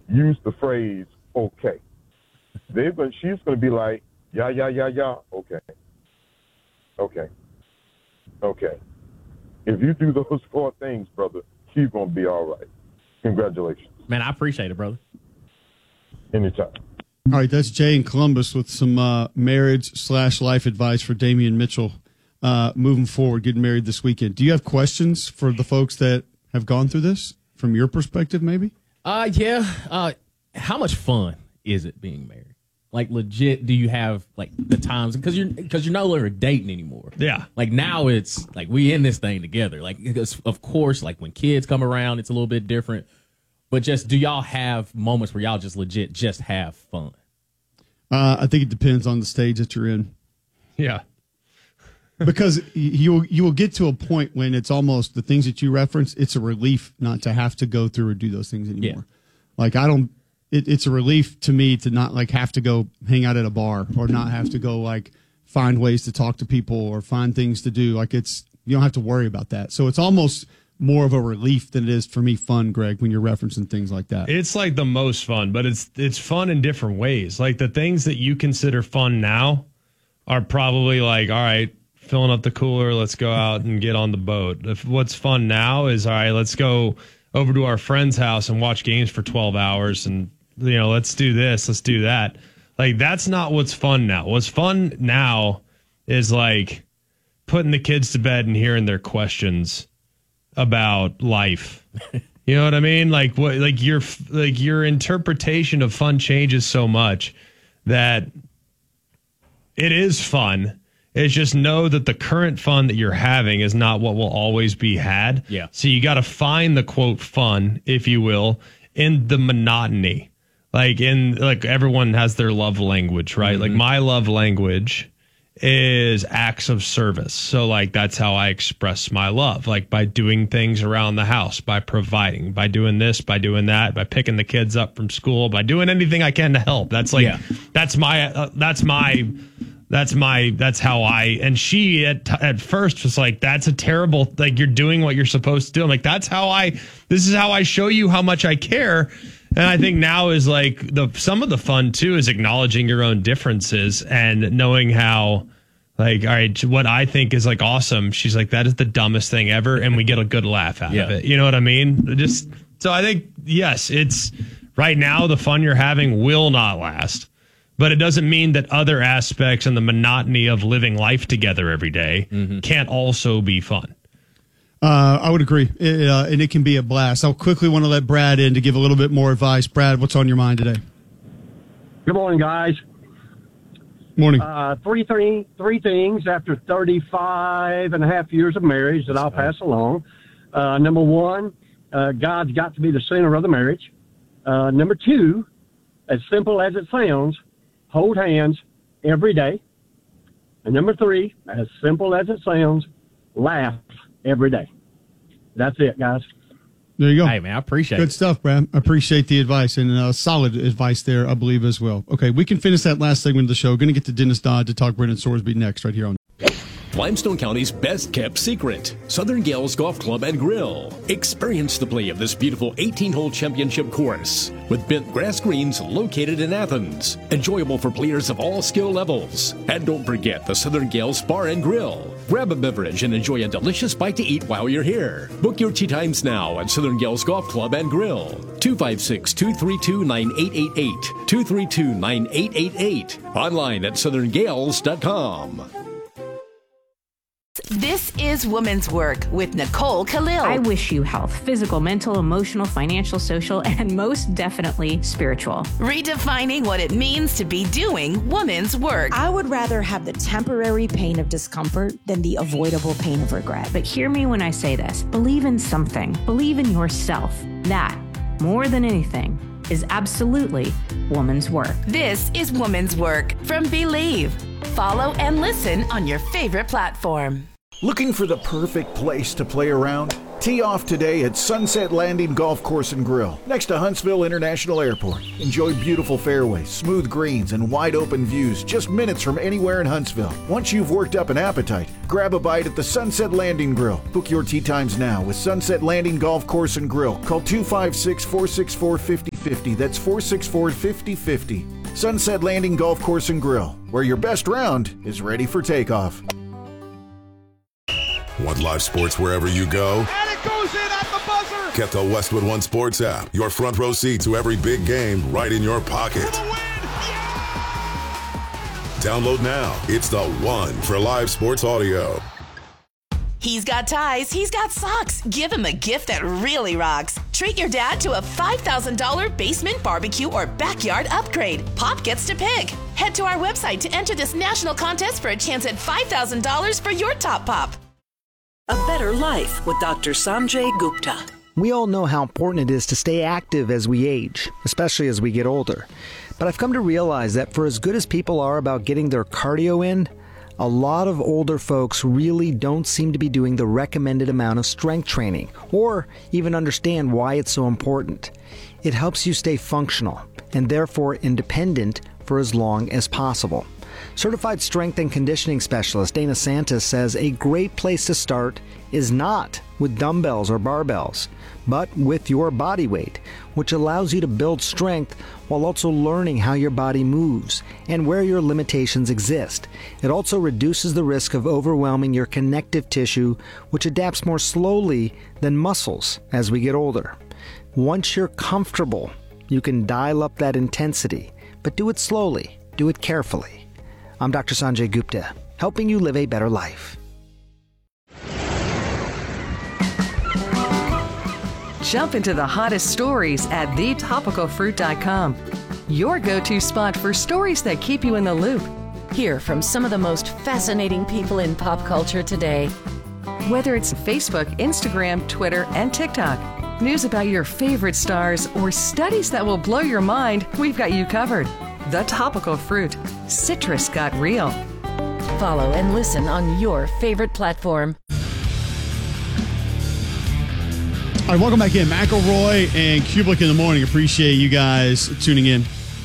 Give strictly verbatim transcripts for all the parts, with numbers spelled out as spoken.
use the phrase okay. They're going, she's going to be like, yeah, yeah, yeah, yeah, okay. Okay. Okay. If you do those four things, brother, she's going to be all right. Congratulations. Man, I appreciate it, brother. Anytime. All right, that's Jay in Columbus with some uh, marriage slash life advice for Damian Mitchell uh, moving forward, getting married this weekend. Do you have questions for the folks that have gone through this from your perspective, maybe? Uh, yeah. Uh, how much fun is it being married? Like, legit, do you have, like, the times? Because you're, because you're no longer dating anymore. Yeah. Like, now it's, like, we in this thing together. Like, because, of course, like, when kids come around, it's a little bit different. But just, do y'all have moments where y'all just legit just have fun? Uh, I think it depends on the stage that you're in. Yeah. Because you you will get to a point when it's almost the things that you reference, it's a relief not to have to go through or do those things anymore. Yeah. Like, I don't, it, it's a relief to me to not, like, have to go hang out at a bar or not have to go, like, find ways to talk to people or find things to do. Like, it's, you don't have to worry about that. So it's almost more of a relief than it is for me fun, Greg, when you're referencing things like that. It's like the most fun, but it's it's fun in different ways. Like, the things that you consider fun now are probably like, all right, filling up the cooler, let's go out and get on the boat. If what's fun now is, all right, let's go over to our friend's house and watch games for twelve hours and, you know, let's do this, let's do that. Like, that's not what's fun now. What's fun now is, like, putting the kids to bed and hearing their questions about life. You know what I mean? Like, what, like your, like your interpretation of fun changes so much that it is fun. It's just know that the current fun that you're having is not what will always be had. Yeah. So you got to find the quote fun, if you will, in the monotony. Like, in, like, everyone has their love language, right? Mm-hmm. Like, my love language is acts of service. So, like, that's how I express my love, like, by doing things around the house, by providing, by doing this, by doing that, by picking the kids up from school, by doing anything I can to help. That's like, yeah. that's my, uh, that's my, that's my, that's how I, and she at, at first was like, that's a terrible, like, you're doing what you're supposed to do. I'm like, that's how I, this is how I show you how much I care. And I think now is like the some of the fun too is acknowledging your own differences and knowing how, like, all right, what I think is like awesome. She's like, that is the dumbest thing ever, and we get a good laugh out yeah. of it. You know what I mean? Just so I think yes, it's right now the fun you're having will not last, but it doesn't mean that other aspects and the monotony of living life together every day mm-hmm. can't also be fun. Uh, I would agree, it, uh, and it can be a blast. I quickly want to let Brad in to give a little bit more advice. Brad, what's on your mind today? Good morning, guys. Morning. Uh, three, three, three things after thirty-five and a half years of marriage that I'll pass along. Uh, number one, uh, God's got to be the center of the marriage. Uh, number two, as simple as it sounds, hold hands every day. And number three, as simple as it sounds, laugh every day. That's it, guys. There you go. Hey, man, I appreciate Good it. Good stuff, Brad. I appreciate the advice, and uh, solid advice there, I believe, as well. Okay, we can finish that last segment of the show. Going to get to Dennis Dodd to talk Brendan Sorsby next, right here on Limestone County's best-kept secret, Southern Gales Golf Club and Grill. Experience the play of this beautiful eighteen-hole championship course with bent grass greens located in Athens. Enjoyable for players of all skill levels. And don't forget the Southern Gales Bar and Grill. Grab a beverage and enjoy a delicious bite to eat while you're here. Book your tee times now at Southern Gales Golf Club and Grill. two five six, two three two, nine eight eight eight. two three two, nine eight eight eight. Online at southern gales dot com. This is Woman's Work with Nicole Khalil. I wish you health, physical, mental, emotional, financial, social, and most definitely spiritual. Redefining what it means to be doing woman's work. I would rather have the temporary pain of discomfort than the avoidable pain of regret. But hear me when I say this. Believe in something. Believe in yourself. That, more than anything, is absolutely woman's work. This is Woman's Work from Believe. Follow and listen on your favorite platform. Looking for the perfect place to play around? Tee off today at Sunset Landing Golf Course and Grill, next to Huntsville International Airport. Enjoy beautiful fairways, smooth greens, and wide open views just minutes from anywhere in Huntsville. Once you've worked up an appetite, grab a bite at the Sunset Landing Grill. Book your tee times now with Sunset Landing Golf Course and Grill. Call two five six, four six four, five fifty. That's four six four, five oh five oh. Sunset Landing Golf Course and Grill, where your best round is ready for takeoff. Want live sports wherever you go? And it goes in at the buzzer! Get the Westwood One Sports app. Your front row seat to every big game right in your pocket. For the win! Yeah! Download now. It's the one for live sports audio. He's got ties, he's got socks. Give him a gift that really rocks. Treat your dad to a five thousand dollars basement barbecue or backyard upgrade. Pop gets to pick. Head to our website to enter this national contest for a chance at five thousand dollars for your top pop. A better life with Doctor Sanjay Gupta. We all know how important it is to stay active as we age, especially as we get older. But I've come to realize that for as good as people are about getting their cardio in, a lot of older folks really don't seem to be doing the recommended amount of strength training, or even understand why it's so important. It helps you stay functional, and therefore independent for as long as possible. Certified strength and conditioning specialist Dana Santis says a great place to start is not with dumbbells or barbells, but with your body weight, which allows you to build strength while also learning how your body moves and where your limitations exist. It also reduces the risk of overwhelming your connective tissue, which adapts more slowly than muscles as we get older. Once you're comfortable, you can dial up that intensity, but do it slowly, do it carefully. I'm Doctor Sanjay Gupta, helping you live a better life. Jump into the hottest stories at the topical fruit dot com. Your go-to spot for stories that keep you in the loop. Hear from some of the most fascinating people in pop culture today. Whether it's Facebook, Instagram, Twitter, and TikTok, news about your favorite stars, or studies that will blow your mind, we've got you covered. The Topical Fruit. Citrus got real. Follow and listen on your favorite platform. All right, welcome back in. McElroy and Kublik in the morning. Appreciate you guys tuning in.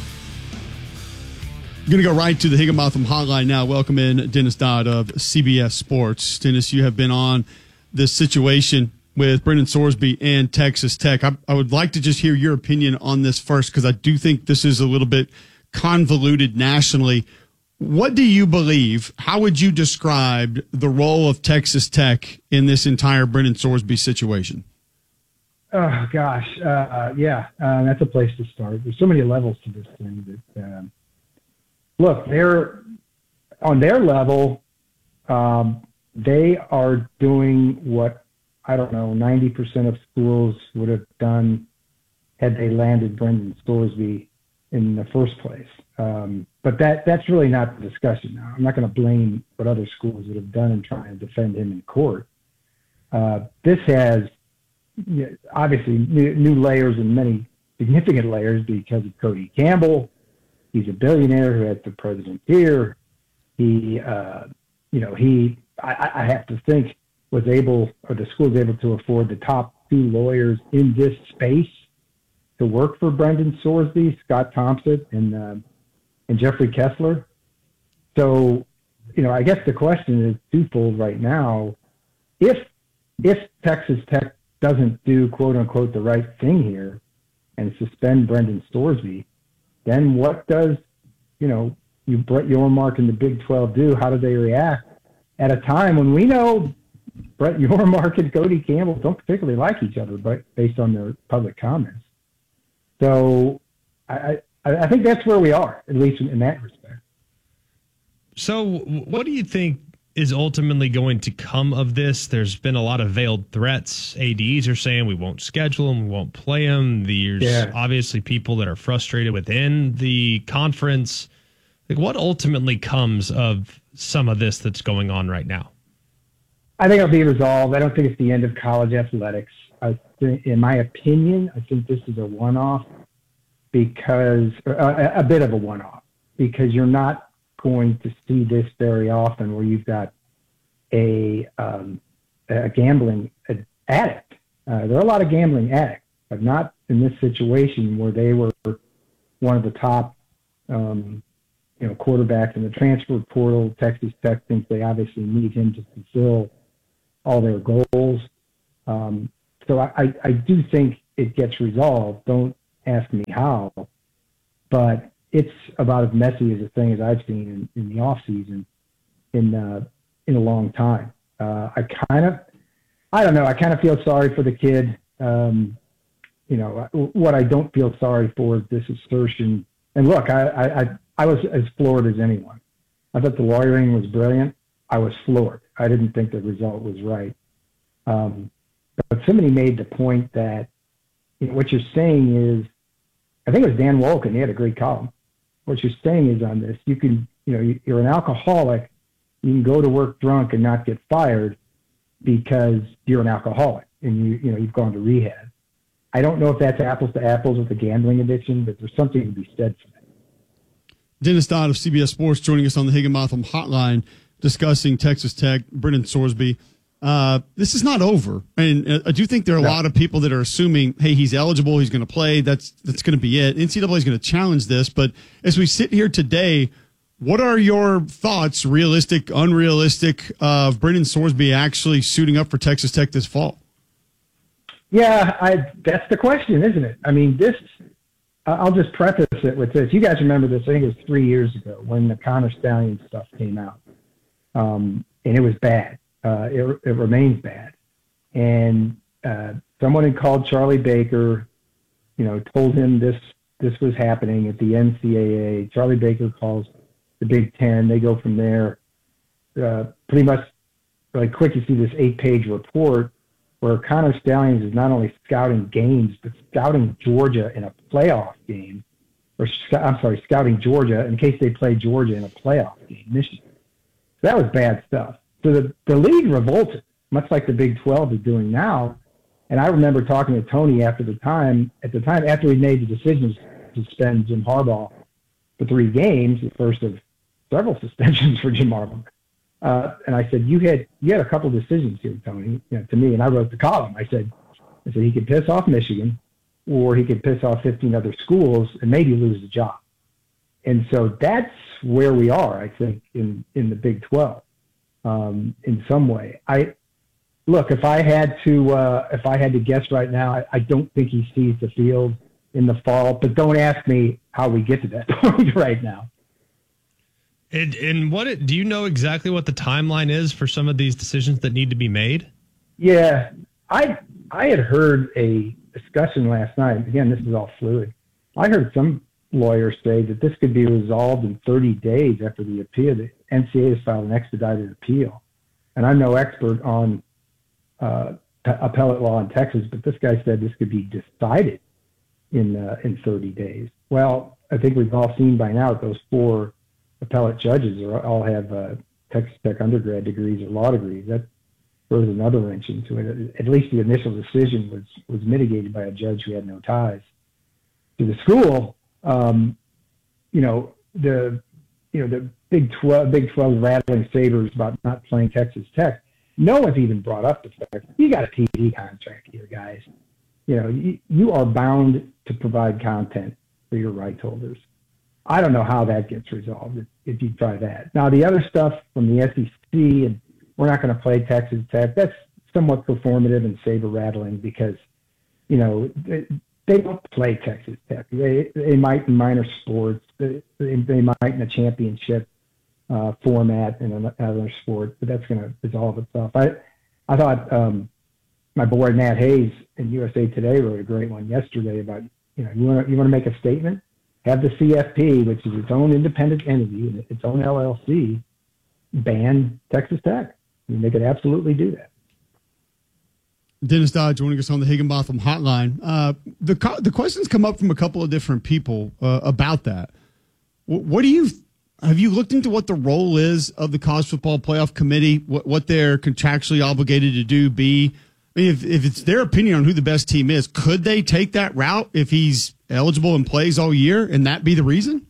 I'm going to go right to the Higginbotham hotline now. Welcome in Dennis Dodd of C B S Sports. Dennis, you have been on this situation with Brendan Sorsby and Texas Tech. I, I would like to just hear your opinion on this first, because I do think this is a little bit convoluted nationally. What do you believe? How would you describe the role of Texas Tech in this entire Brendan Sorsby situation? Oh, gosh. Uh, yeah, uh, that's a place to start. There's so many levels to this thing. That um, look, they're on their level, um, they are doing what, I don't know, ninety percent of schools would have done had they landed Brendan Sorsby in the first place. Um, but that that's really not the discussion now. I'm not going to blame what other schools would have done in trying to defend him in court. Uh, this has you know, obviously new, new layers and many significant layers because of Cody Campbell. He's a billionaire who had the president here. He, uh, you know, he, I, I have to think, was able, or the school was able to afford the top two lawyers in this space to work for Brendan Sorsby, Scott Thompson and uh, and Jeffrey Kessler. So, you know, I guess the question is twofold right now. If if Texas Tech doesn't do quote unquote the right thing here and suspend Brendan Sorsby, then what does, you know, you Brett Yormark and the Big twelve do? How do they react at a time when we know Brett Yormark and Cody Campbell don't particularly like each other, but based on their public comments? So I, I, I think that's where we are, at least in, in that respect. So what do you think is ultimately going to come of this? There's been a lot of veiled threats. A Ds are saying we won't schedule them, we won't play them. There's yeah. obviously people that are frustrated within the conference. Like, what ultimately comes of some of this that's going on right now? I think it'll be resolved. I don't think it's the end of college athletics. I think, in my opinion, I think this is a one-off because uh, a bit of a one-off because you're not going to see this very often where you've got a um, a gambling addict. Uh, there are a lot of gambling addicts, but not in this situation where they were one of the top, um, you know, quarterbacks in the transfer portal. Texas Tech thinks they obviously need him to fulfill all their goals. Um, so I, I do think it gets resolved. Don't ask me how, but it's about as messy as a thing as I've seen in, in the off season in uh, in a long time. Uh, I kind of, I don't know, I kind of feel sorry for the kid. Um, you know, what I don't feel sorry for is this assertion. And look, I, I, I, I was as floored as anyone. I thought the lawyering was brilliant. I was floored. I didn't think the result was right. Um, but somebody made the point that, you know, what you're saying is, I think it was Dan Wolken. He had a great column. What you're saying is on this, you can, you know, you're an alcoholic. You can go to work drunk and not get fired because you're an alcoholic and you, you know, you've gone to rehab. I don't know if that's apples to apples with the gambling addiction, but there's something to be said for that. Dennis Dodd of C B S Sports joining us on the Higginbotham Hotline discussing Texas Tech, Brendan Sorsby. Uh, this is not over. And uh, I do think there are a no. lot of people that are assuming, hey, he's eligible, he's going to play, that's that's going to be it. N C double A is going to challenge this. But as we sit here today, what are your thoughts, realistic, unrealistic, of Brendan Sorsby actually suiting up for Texas Tech this fall? Yeah, I, that's the question, isn't it? I mean, this, I'll just preface it with this. You guys remember this, I think it was three years ago when the Connor Stallion stuff came out. Um, and it was bad. Uh, it, it remains bad. And uh, someone had called Charlie Baker, you know, told him this this was happening at the N C double A. Charlie Baker calls the Big Ten. They go from there. Uh, pretty much, really quick, you see this eight-page report where Connor Stallions is not only scouting games, but scouting Georgia in a playoff game. Or, I'm sorry, scouting Georgia in case they play Georgia in a playoff game, Michigan. So that was bad stuff. So the, the league revolted, much like the Big twelve is doing now. And I remember talking to Tony after the time, at the time after we made the decision to suspend Jim Harbaugh for three games, the first of several suspensions for Jim Harbaugh. Uh, and I said, you had you had a couple decisions here, Tony, you know, to me. And I wrote the column. I said, I said he could piss off Michigan, or he could piss off fifteen other schools and maybe lose the job. And so that's where we are, I think, in, in the Big twelve. Um, in some way, I look. If I had to, uh, if I had to guess right now, I, I don't think he sees the field in the fall. But don't ask me how we get to that point right now. And, and what it, do you know exactly what the timeline is for some of these decisions that need to be made? Yeah, I I had heard a discussion last night. Again, this is all fluid. I heard some lawyers say that this could be resolved in thirty days after the appeal. The N C double A has filed an expedited appeal. And I'm no expert on uh, appellate law in Texas, but this guy said this could be decided in uh, in thirty days. Well, I think we've all seen by now that those four appellate judges are, all have uh, Texas Tech undergrad degrees or law degrees. That throws another wrench into it. At least the initial decision was, was mitigated by a judge who had no ties to the school. Um, you know, the you know the Big twelve, Big twelve rattling sabers about not playing Texas Tech. No one's even brought up the fact you got a T V contract here, guys. You know, you, you are bound to provide content for your rights holders. I don't know how that gets resolved if, if you try that. Now, the other stuff from the S E C, and we're not going to play Texas Tech, that's somewhat performative and saber rattling because, you know, they, they don't play Texas Tech. They they might in minor sports. They, they might in a championship uh, format in another sport, but that's going to resolve itself. I I thought um, my boy Matt Hayes in U S A Today wrote a great one yesterday about, you know, you want to you want to make a statement, have the C F P, which is its own independent entity, its own L L C, ban Texas Tech. I mean, they could absolutely do that. Dennis Dodd joining us on the Higginbotham Hotline. Uh, the the questions come up from a couple of different people uh, about that. What, what do you have you looked into what the role is of the College Football Playoff Committee? What what they're contractually obligated to do? Be I mean, if if it's their opinion on who the best team is, could they take that route if he's eligible and plays all year, and that be the reason?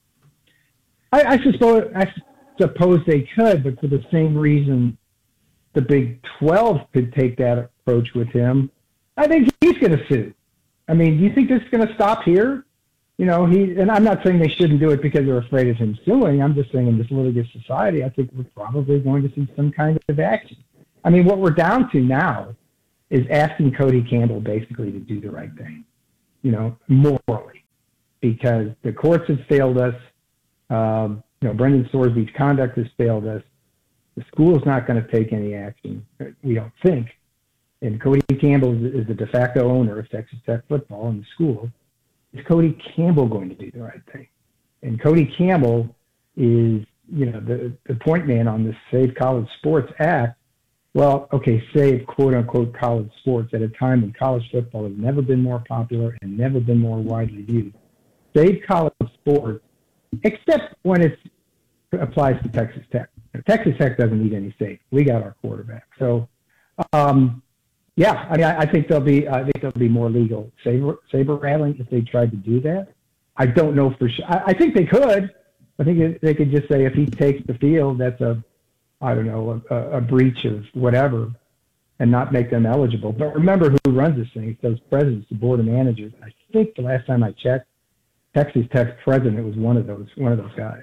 I, I suppose I suppose they could, but for the same reason the Big twelve could take that approach with him. I think he's going to sue. I mean, do you think this is going to stop here? You know, he, and I'm not saying they shouldn't do it because they're afraid of him suing. I'm just saying in this litigious society, I think we're probably going to see some kind of action. I mean, what we're down to now is asking Cody Campbell basically to do the right thing. you know, morally, because the courts have failed us. Um, you know, Brendan Sorsby's conduct has failed us. The school's not going to take any action, we don't think. And Cody Campbell is the de facto owner of Texas Tech football in the school. Is Cody Campbell going to do the right thing? And Cody Campbell is, you know, the, the point man on this Save College Sports Act. Well, okay, save quote unquote college sports at a time when college football has never been more popular and never been more widely viewed. Save college sports, except when it applies to Texas Tech. Texas Tech doesn't need any save. We got our quarterback. So, um, yeah, I mean, I, I think there'll be, I think there'll be more legal saber, saber rattling if they tried to do that. I don't know for sure. I, I think they could. I think they could just say if he takes the field, that's a, I don't know, a, a breach of whatever, and not make them eligible. But remember who runs this thing. It's those presidents, the board of managers. I think the last time I checked, Texas Tech's president was one of those, one of those guys.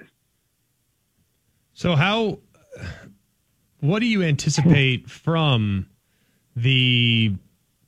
So how, what do you anticipate from the,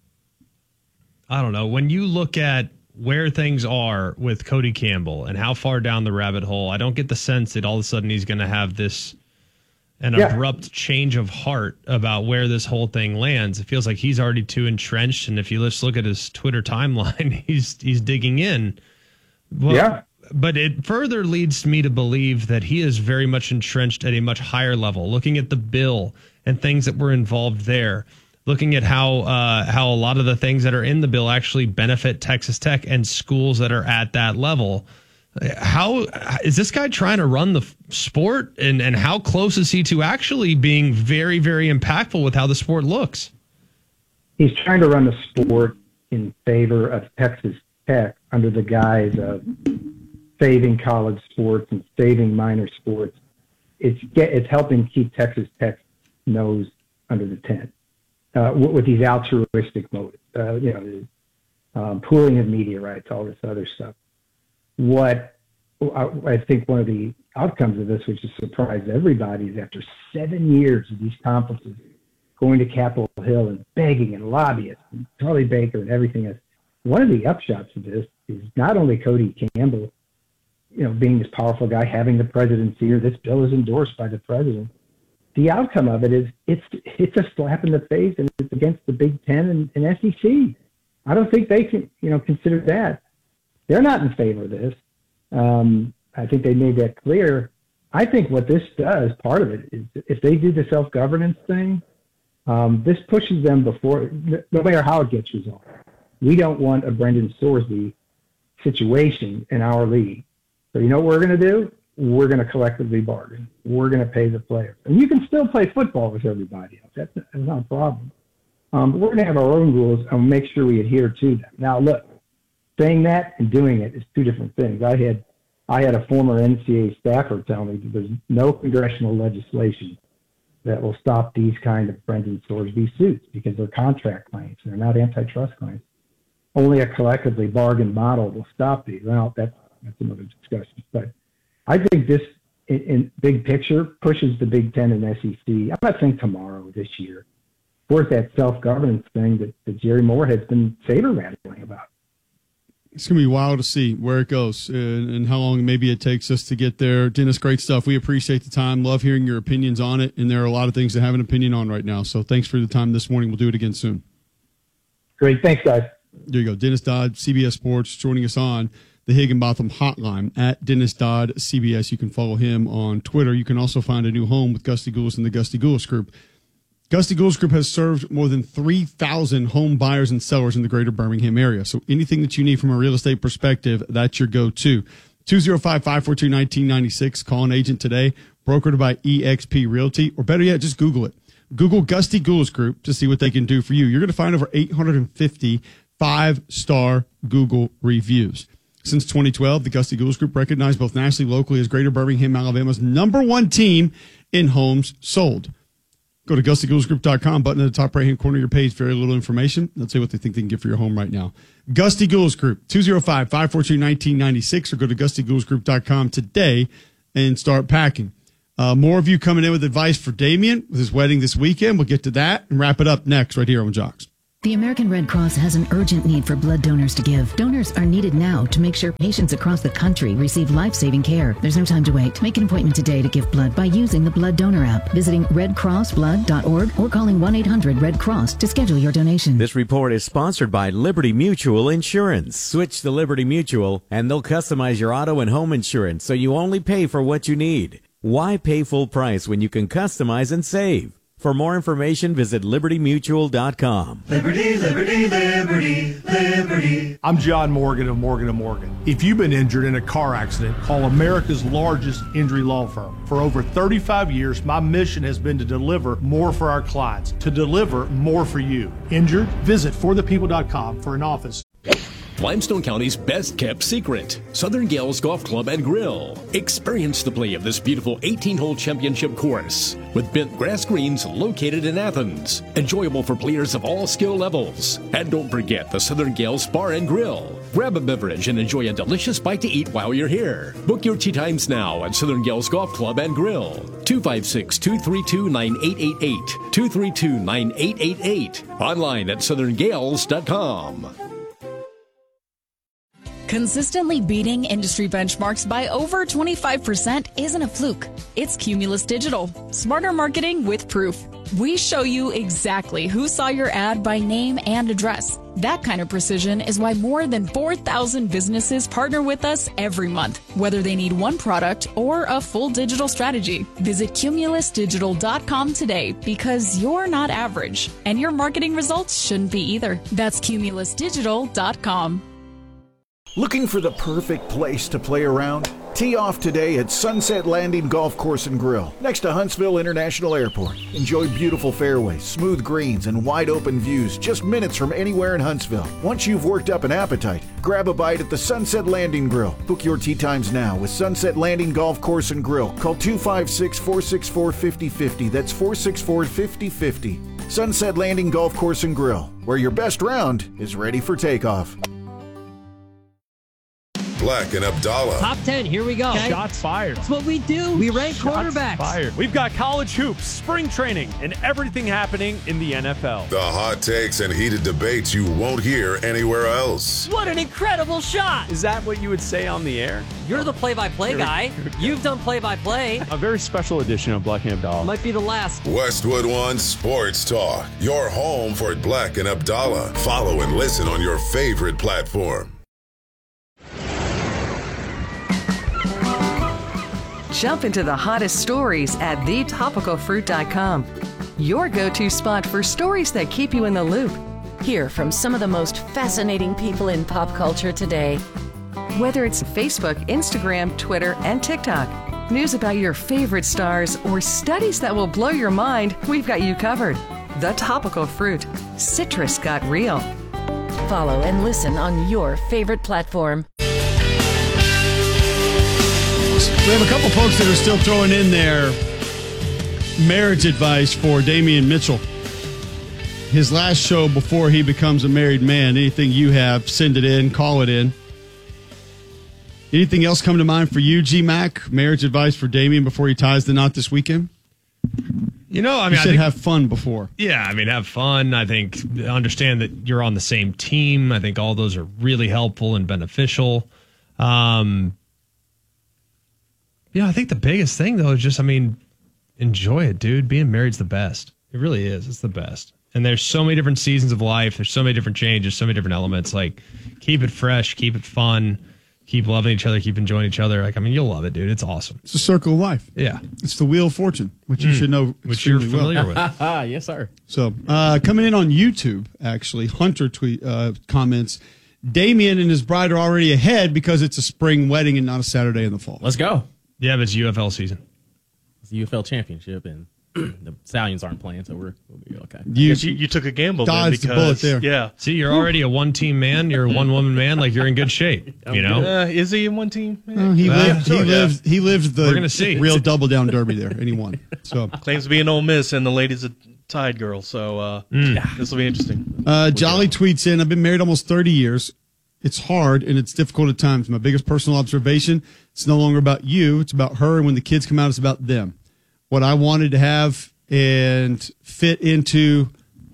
I don't know, when you look at where things are with Cody Campbell and how far down the rabbit hole, I don't get the sense that all of a sudden he's going to have this, an yeah. abrupt change of heart about where this whole thing lands. It feels like he's already too entrenched. And if you just look at his Twitter timeline, he's, he's digging in. Well, yeah. But it further leads me to believe that he is very much entrenched at a much higher level, looking at the bill and things that were involved there, looking at how uh, how a lot of the things that are in the bill actually benefit Texas Tech and schools that are at that level. How is this guy trying to run the sport, and, and how close is he to actually being very, very impactful with how the sport looks? He's trying to run the sport in favor of Texas Tech under the guise of saving college sports and saving minor sports. It's get, it's helping keep Texas Tech's nose under the tent uh, with, with these altruistic motives, uh, you know, um, pooling of media rights, all this other stuff. What I, I think one of the outcomes of this, which has surprised everybody, is after seven years of these conferences going to Capitol Hill and begging and lobbyists and Charlie Baker and everything else, one of the upshots of this is not only Cody Campbell, you know, being this powerful guy, having the presidency, or this bill is endorsed by the president. The outcome of it is it's it's a slap in the face, and it's against the Big Ten and, and S E C. I don't think they can, you know, consider that. They're not in favor of this. Um, I think they made that clear. I think what this does, part of it, is if they do the self-governance thing, um, this pushes them before, no matter how it gets resolved. We don't want a Brendan Sorsby situation in our league. So you know what we're going to do? We're going to collectively bargain. We're going to pay the players. And you can still play football with everybody else. That's, that's not a problem. Um, but we're going to have our own rules and make sure we adhere to them. Now, look, saying that and doing it is two different things. I had I had a former N C A A staffer tell me that there's no congressional legislation that will stop these kind of Brendan Sorsby suits because they're contract claims. They're not antitrust claims. Only a collectively bargained model will stop these. Well, that's, that's another discussion. But I think this, in, in big picture, pushes the Big Ten and S E C. I'm not saying tomorrow, this year. Towards that self-governance thing that, that Jerry Moore has been saber-rattling about. It's going to be wild to see where it goes and, and how long maybe it takes us to get there. Dennis, great stuff. We appreciate the time. Love hearing your opinions on it. And there are a lot of things to have an opinion on right now. So thanks for the time this morning. We'll do it again soon. Great. Thanks, guys. There you go. Dennis Dodd, C B S Sports, joining us on the Higginbotham Hotline at Dennis Dodd C B S. You can follow him on Twitter. You can also find a new home with Gusty Goulas and the Gusty Goulas Group. Gusty Goulas Group has served more than three thousand home buyers and sellers in the greater Birmingham area. So anything that you need from a real estate perspective, that's your go-to. two oh five, five four two, one nine nine six. Call an agent today, brokered by E X P Realty, or better yet, just Google it. Google Gusty Goulas Group to see what they can do for you. You're going to find over eight hundred fifty five-star Google reviews. Since twenty twelve, the Gusty Goulas Group recognized both nationally and locally as Greater Birmingham, Alabama's number one team in homes sold. Go to Gusty Goulas Group dot com, button at the top right-hand corner of your page. Very little information. Let's see what they think they can get for your home right now. Gusty Goulas Group, two oh five, five four two, one nine nine six, or go to Gusty Goulas Group dot com today and start packing. Uh, more of you coming in with advice for Damian with his wedding this weekend. We'll get to that and wrap it up next right here on Jocks. The American Red Cross has an urgent need for blood donors to give. Donors are needed now to make sure patients across the country receive life-saving care. There's no time to wait. Make an appointment today to give blood by using the Blood Donor app, visiting red cross blood dot org, or calling one eight hundred red cross to schedule your donation. This report is sponsored by Liberty Mutual Insurance. Switch to Liberty Mutual, and they'll customize your auto and home insurance so you only pay for what you need. Why pay full price when you can customize and save? For more information, visit liberty mutual dot com. Liberty, liberty, liberty, liberty. I'm John Morgan of Morgan and Morgan. If you've been injured in a car accident, call America's largest injury law firm. For over thirty-five years, my mission has been to deliver more for our clients, to deliver more for you. Injured? Visit for the people dot com for an office. Limestone County's best kept secret, Southern Gales Golf Club and Grill. Experience the play of this beautiful eighteen-hole championship course with bent grass greens located in Athens. Enjoyable for players of all skill levels. And don't forget the Southern Gales Bar and Grill. Grab a beverage and enjoy a delicious bite to eat while you're here. Book your tee times now at Southern Gales Golf Club and Grill. two five six, two three two, nine eight eight eight. two three two, nine eight eight eight. Online at southern gales dot com. Consistently beating industry benchmarks by over twenty-five percent isn't a fluke. It's Cumulus Digital. Smarter marketing with proof. We show you exactly who saw your ad by name and address. That kind of precision is why more than four thousand businesses partner with us every month, whether they need one product or a full digital strategy. Visit cumulus digital dot com today because you're not average, and your marketing results shouldn't be either. That's cumulus digital dot com. Looking for the perfect place to play around? Tee off today at Sunset Landing Golf Course and Grill, next to Huntsville International Airport. Enjoy beautiful fairways, smooth greens, and wide open views just minutes from anywhere in Huntsville. Once you've worked up an appetite, grab a bite at the Sunset Landing Grill. Book your tee times now with Sunset Landing Golf Course and Grill. Call two five six, four six four, five oh five oh. That's four six four, five oh five oh. Sunset Landing Golf Course and Grill, where your best round is ready for takeoff. Black and Abdallah. Top ten, here we go. Okay. Shots fired. That's what we do. We rank Shots quarterbacks. Fired. We've got college hoops, spring training, and everything happening in the N F L. The hot takes and heated debates you won't hear anywhere else. What an incredible shot. Is that what you would say on the air? You're the play-by-play guy. You've done play-by-play. A very special edition of Black and Abdallah. Might be the last. Westwood One Sports Talk. Your home for Black and Abdallah. Follow and listen on your favorite platform. Jump into the hottest stories at the topical fruit dot com. Your go-to spot for stories that keep you in the loop. Hear from some of the most fascinating people in pop culture today. Whether it's Facebook, Instagram, Twitter, and TikTok, news about your favorite stars, or studies that will blow your mind, we've got you covered. The Topical Fruit. Citrus got real. Follow and listen on your favorite platform. We have a couple folks that are still throwing in their marriage advice for Damian Mitchell. His last show before he becomes a married man. Anything you have, send it in, call it in. Anything else come to mind for you, G-Mac? Marriage advice for Damian before he ties the knot this weekend? You know, I mean, you said I think, have fun before. Yeah, I mean, have fun. I think understand that you're on the same team. I think all those are really helpful and beneficial. Um, yeah, I think the biggest thing though is just, I mean, enjoy it, dude. Being married's the best. It really is. It's the best. And there's so many different seasons of life. There's so many different changes, so many different elements. Like, keep it fresh, keep it fun. Keep loving each other, keep enjoying each other. Like, I mean, you'll love it, dude. It's awesome. It's a circle of life. Yeah. It's the Wheel of Fortune, which you mm. should know. Which you're familiar well. with. Yes, sir. So, uh, coming in on YouTube, actually, Hunter tweet uh, comments, Damian and his bride are already ahead because it's a spring wedding and not a Saturday in the fall. Let's go. Yeah, but it's U F L season. It's the U F L championship, and the Stallions aren't playing, so we're, we'll be okay. You, you, you took a gamble then because, the bullet there. Yeah. See, you're already a one-team man. You're a one-woman man. Like, you're in good shape, you know? Uh, is he in one team? Uh, he, uh, lived, he, yeah. lived, he lived the We're gonna see. real double-down derby there, and he won. So. Claims to be an Ole Miss, and the lady's a Tide girl, so uh, mm. this will be interesting. Uh, Jolly tweets in, I've been married almost thirty years. It's hard, and it's difficult at times. My biggest personal observation, it's no longer about you. It's about her, and when the kids come out, it's about them. What I wanted to have and fit into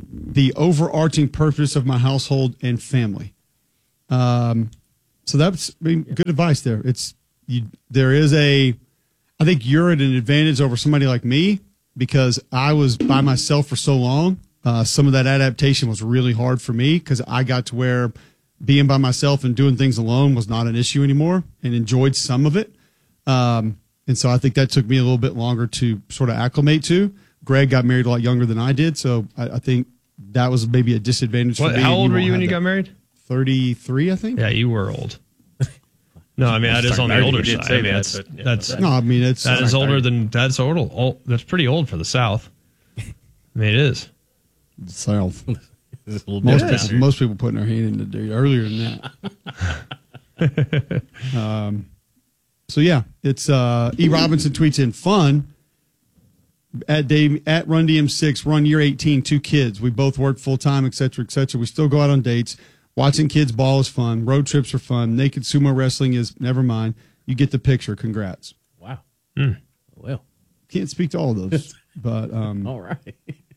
the overarching purpose of my household and family. Um, so that's I mean, good advice there. It's you, there is a, I think you're at an advantage over somebody like me because I was by myself for so long. Uh, some of that adaptation was really hard for me because I got to where being by myself and doing things alone was not an issue anymore and enjoyed some of it. Um, and so I think that took me a little bit longer to sort of acclimate to. Greg got married a lot younger than I did, so I, I think that was maybe a disadvantage What, for me. how old You were won't you when have you that. got married? thirty-three, I think. Yeah, you were old. No, I mean that is on the older side. I mean, that's that's No, I mean, it's- that is Sorry. older than that's old, old. That's pretty old for the South. I mean, it is. South. It's a little Most, different. people, most people putting their hand in the dirt earlier than that. um, so yeah, it's uh, E. Robinson tweets in fun at Dave at Run D M six. Run year eighteen, two kids. We both work full time, et cetera, et cetera. We still go out on dates. Watching kids ball is fun. Road trips are fun. Naked sumo wrestling is never mind. You get the picture. Congrats. Wow. Mm. Well, can't speak to all of those, but um, all right.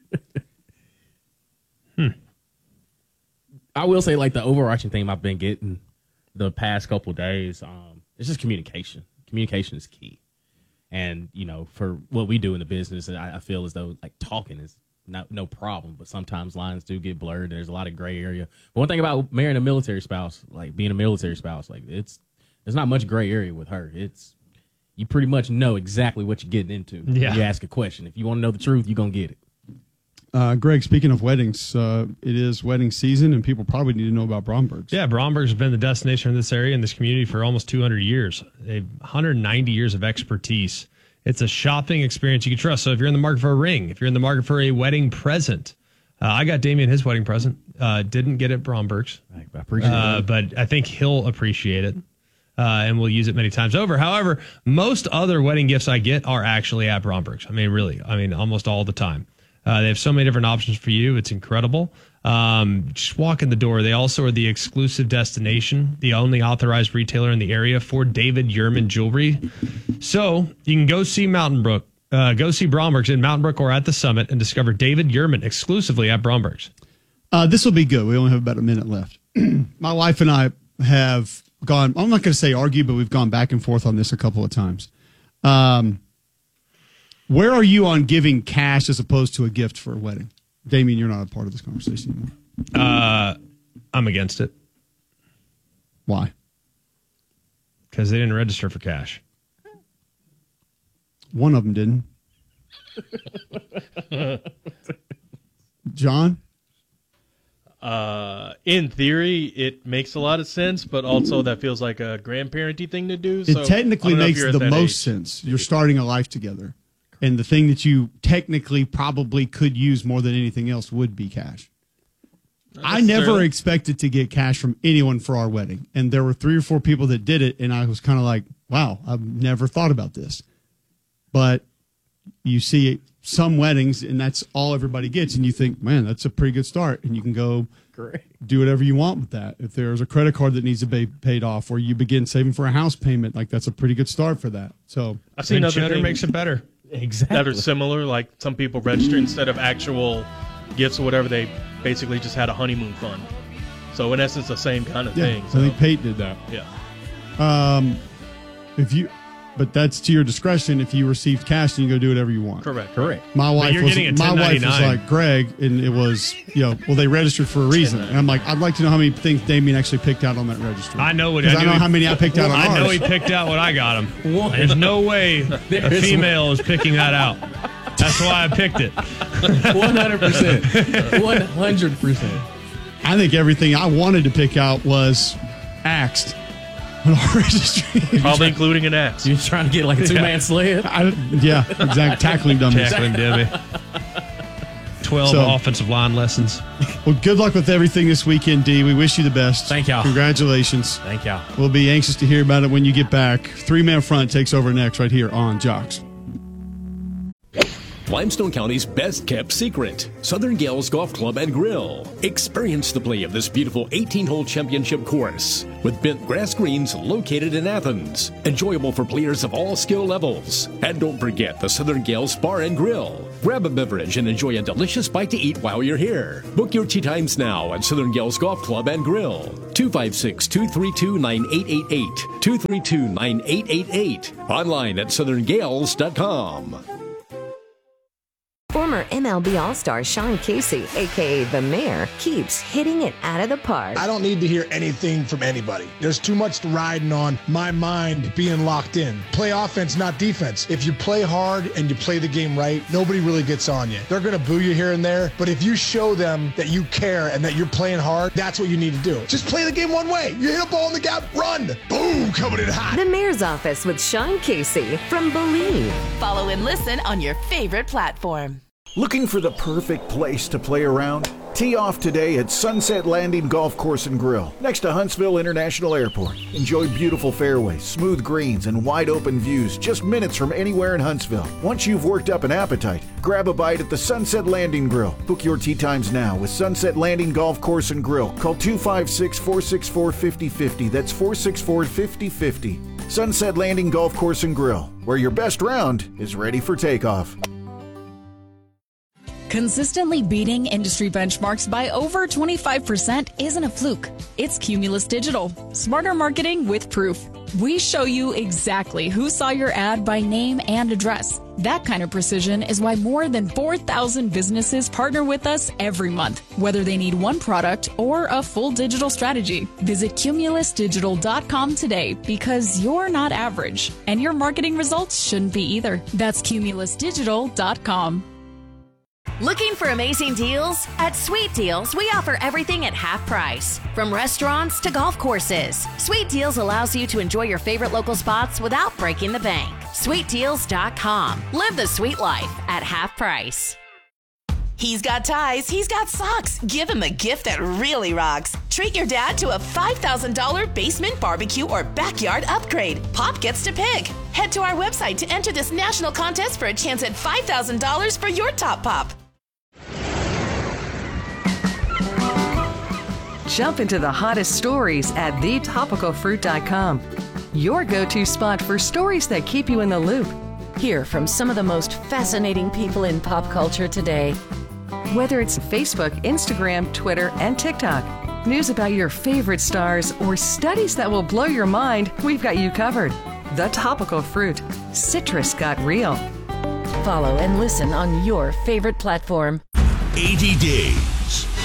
hmm. I will say, like the overarching theme I've been getting the past couple of days, um, it's just communication. Communication is key, and you know, for what we do in the business, I, I feel as though like talking is not no problem, but sometimes lines do get blurred. There's a lot of gray area. But one thing about marrying a military spouse, like being a military spouse, like it's there's not much gray area with her. It's you pretty much know exactly what you're getting into. Yeah. When you ask a question. If you want to know the truth, you're gonna get it. Uh, Greg, speaking of weddings, uh, it is wedding season, and people probably need to know about Bromberg's. Yeah, Bromberg's been the destination in this area, in this community for almost two hundred years. They have one hundred ninety years of expertise. It's a shopping experience you can trust. So if you're in the market for a ring, if you're in the market for a wedding present, uh, I got Damien his wedding present. Uh, didn't get it at Bromberg's. I appreciate uh, it. But I think he'll appreciate it. Uh, and we'll use it many times over. However, most other wedding gifts I get are actually at Bromberg's. I mean, really, I mean, almost all the time. Uh, they have so many different options for you. It's incredible. Um, just walk in the door. They also are the exclusive destination, the only authorized retailer in the area for David Yurman jewelry. So you can go see Mountain Brook, uh, go see Bromberg's in Mountain Brook or at the Summit and discover David Yurman exclusively at Bromberg's. Uh, this will be good. We only have about a minute left. My wife and I have gone, I'm not going to say argue, but we've gone back and forth on this a couple of times. Um, where are you on giving cash as opposed to a gift for a wedding? Damien, you're not a part of this conversation anymore. Uh, I'm against it. Why? Because they didn't register for cash. One of them didn't. John? Uh, in theory, it makes a lot of sense, but also that feels like a grandparenty thing to do. It So technically I don't know if makes you're at the that most age. sense. You're starting a life together. And the thing that you technically probably could use more than anything else would be cash. I never necessarily. expected to get cash from anyone for our wedding. And there were three or four people that did it. And I was kind of like, wow, I've never thought about this. But you see some weddings and that's all everybody gets. And you think, man, that's a pretty good start. And you can go Great. do whatever you want with that. If there's a credit card that needs to be paid off or you begin saving for a house payment, like that's a pretty good start for that. So I've seen other cheddar things makes it better. Exactly. that are similar. Like some people register instead of actual gifts or whatever. They basically just had a honeymoon fund. So in essence, the same kind of yeah, thing. I So, think Pate did that. yeah. Um, if you, but that's to your discretion. If you received cash, then you go do whatever you want. Correct. Correct. My wife you're was getting a my wife was ten ninety-nine. like Greg, and it was you know well they registered for a reason, and I'm like I'd like to know how many things Damien actually picked out on that registry. I know what 'Cause I, I knew know he- how many I picked out on I know ours. he picked out what I got him. One. There's no way There a is female is picking that out. That's why I picked it. one hundred percent. one hundred percent. I think everything I wanted to pick out was axed on our registry. Probably including an axe. You're trying to get like a two man sled? I, yeah, exactly. Tackling dummies. Tackling Debbie. twelve So- offensive line lessons. Well, good luck with everything this weekend, D. We wish you the best. Thank y'all. Congratulations. Thank y'all. We'll be anxious to hear about it when you get back. Three Man Front takes over next right here on Jocks. Limestone County's best-kept secret, Southern Gales Golf Club and Grill. Experience the play of this beautiful eighteen-hole championship course with bent grass greens located in Athens. Enjoyable for players of all skill levels. And don't forget the Southern Gales Bar and Grill. Grab a beverage and enjoy a delicious bite to eat while you're here. Book your tee times now at Southern Gales Golf Club and Grill. two five six, two three two, nine eight eight eight. two three two, nine eight eight eight. Online at southern gales dot com. Former M L B All-Star Sean Casey, a k a. The Mayor, keeps hitting it out of the park. I don't need to hear anything from anybody. There's too much riding on my mind being locked in. Play offense, not defense. If you play hard and you play the game right, nobody really gets on you. They're going to boo you here and there, but if you show them that you care and that you're playing hard, that's what you need to do. Just play the game one way. You hit a ball in the gap, run. Boom, coming in hot. The Mayor's Office with Sean Casey from Believe. Follow and listen on your favorite platform. Looking for the perfect place to play around? Tee off today at Sunset Landing Golf Course and Grill, next to Huntsville International Airport. Enjoy beautiful fairways, smooth greens, and wide open views just minutes from anywhere in Huntsville. Once you've worked up an appetite, grab a bite at the Sunset Landing Grill. Book your tee times now with Sunset Landing Golf Course and Grill. Call two five six, four six four, five zero five zero. That's four six four, five zero five zero. Sunset Landing Golf Course and Grill, where your best round is ready for takeoff. Consistently beating industry benchmarks by over twenty-five percent isn't a fluke. It's Cumulus Digital. Smarter marketing with proof. We show you exactly who saw your ad by name and address. That kind of precision is why more than four thousand businesses partner with us every month, whether they need one product or a full digital strategy. Visit cumulus digital dot com today because you're not average, and your marketing results shouldn't be either. That's cumulus digital dot com. Looking for amazing deals? At Sweet Deals, we offer everything at half price, from restaurants to golf courses. Sweet Deals allows you to enjoy your favorite local spots without breaking the bank. sweet deals dot com. Live the sweet life at half price. He's got ties, he's got socks. Give him a gift that really rocks. Treat your dad to a five thousand dollars basement barbecue or backyard upgrade. Pop gets to pick. Head to our website to enter this national contest for a chance at five thousand dollars for your top pop. Jump into the hottest stories at the topical fruit dot com. Your go-to spot for stories that keep you in the loop. Hear from some of the most fascinating people in pop culture today. Whether it's Facebook, Instagram, Twitter, and TikTok, news about your favorite stars, or studies that will blow your mind, we've got you covered. The Topical Fruit. Citrus got real. Follow and listen on your favorite platform. eighty day